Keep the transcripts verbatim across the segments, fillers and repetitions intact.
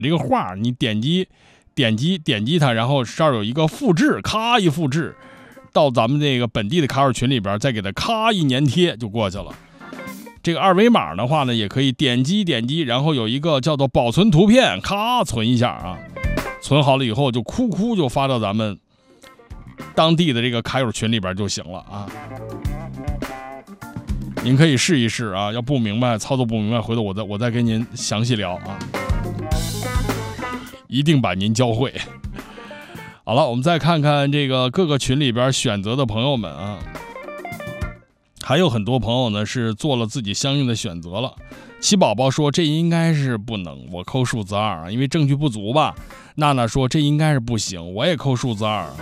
这个画，你点击点击点击它，然后这儿有一个复制，咔一复制到咱们这个本地的卡友群里边，再给它咔一粘贴就过去了。这个二维码的话呢，也可以点击点击，然后有一个叫做保存图片，咔存一下啊，存好了以后就哭哭就发到咱们当地的这个卡友群里边就行了啊。您可以试一试啊，要不明白操作不明白，回头我再我再跟您详细聊啊，一定把您教会。好了，我们再看看这个各个群里边选择的朋友们啊。还有很多朋友呢是做了自己相应的选择了。七宝宝说这应该是不能，我扣数字二啊，因为证据不足吧。娜娜说这应该是不行，我也扣数字二。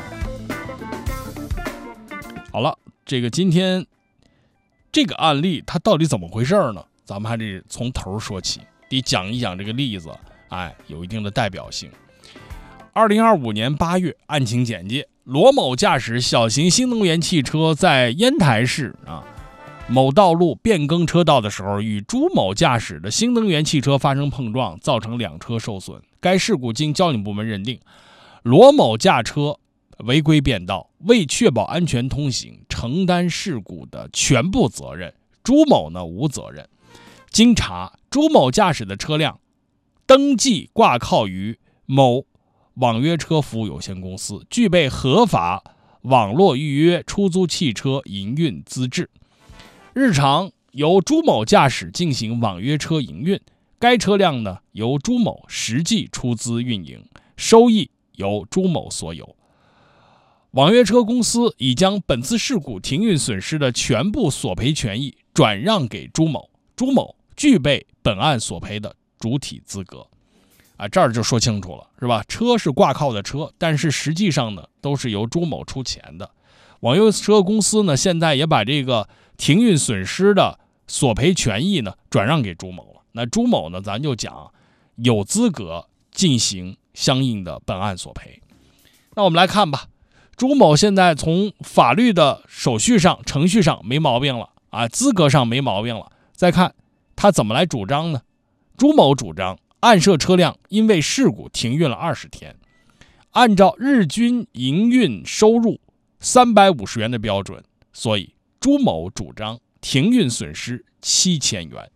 好了，这个今天这个案例它到底怎么回事呢？咱们还得从头说起，得讲一讲这个例子，哎，有一定的代表性。二零二五年八月，案情简介：罗某驾驶小型新能源汽车在烟台市啊某道路变更车道的时候，与朱某驾驶的新能源汽车发生碰撞，造成两车受损。该事故经交警部门认定，罗某驾车违规变道，未确保安全通行，承担事故的全部责任。朱某呢无责任。经查，朱某驾驶的车辆登记挂靠于某网约车服务有限公司，具备合法网络预约出租汽车营运资质，日常由朱某驾驶进行网约车营运。该车辆呢由朱某实际出资运营，收益由朱某所有。网约车公司已将本次事故停运损失的全部索赔权益转让给朱某，朱某具备本案索赔的主体资格。啊，这儿就说清楚了，是吧？车是挂靠的车，但是实际上呢，都是由朱某出钱的。网约车公司呢，现在也把这个停运损失的索赔权益呢转让给朱某了。那朱某呢，咱就讲有资格进行相应的本案索赔。那我们来看吧，朱某现在从法律的手续上、程序上没毛病了啊，资格上没毛病了。再看他怎么来主张呢？朱某主张，案涉车辆因为事故停运了二十天，按照日均营运收入三百五十元的标准，所以朱某主张停运损失七千元。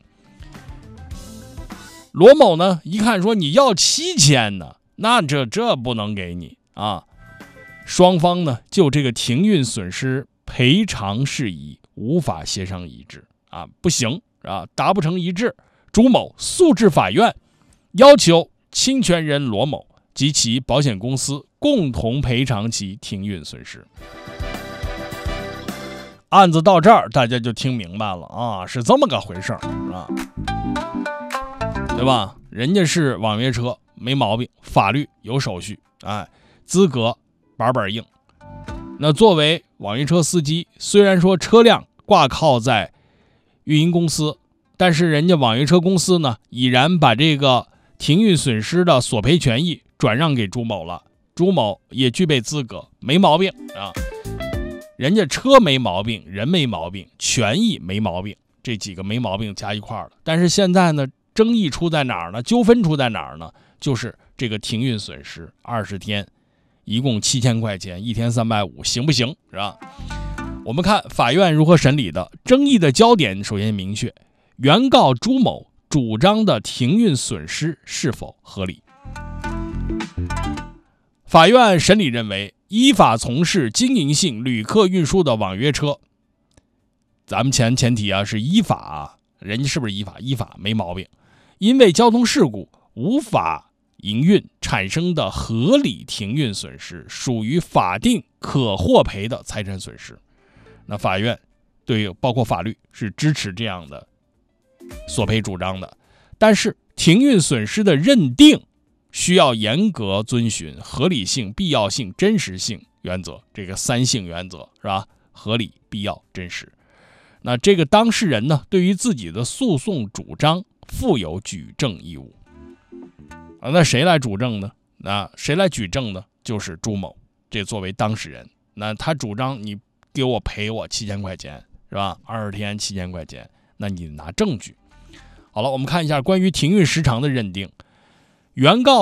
罗某呢一看说你要七千呢，那这这不能给你啊。双方呢就这个停运损失赔偿事宜无法协商一致啊，不行啊，达不成一致。朱某诉至法院，要求侵权人罗某及其保险公司共同赔偿其停运损失。案子到这儿大家就听明白了啊，是这么个回事啊，对吧？人家是网约车没毛病，法律有手续，哎，资格板板硬。那作为网约车司机，虽然说车辆挂靠在运营公司，但是人家网约车公司呢已然把这个停运损失的索赔权益转让给朱某了，朱某也具备资格，没毛病啊。人家车没毛病，人没毛病，权益没毛病，这几个没毛病加一块了。但是现在呢，争议出在哪儿呢？纠纷出在哪儿呢？就是这个停运损失二十天，一共七千块钱，一天三百五，行不行？是吧？我们看法院如何审理的。争议的焦点首先明确，原告朱某主张的停运损失是否合理？法院审理认为，依法从事经营性旅客运输的网约车，咱们前前提啊是依法啊，人家是不是依法？依法没毛病。因为交通事故无法营运产生的合理停运损失，属于法定可获赔的财产损失。那法院对包括法律是支持这样的索赔主张的，但是停运损失的认定需要严格遵循合理性、必要性、真实性原则，这个三性原则是吧？合理、必要、真实。那这个当事人呢，对于自己的诉讼主张负有举证义务。啊，那谁来主证呢？那谁来举证呢？就是朱某，这作为当事人，那他主张你给我赔我七千块钱，是吧？二十天七千块钱，那你拿证据。好了，我们看一下关于停运时长的认定。 原告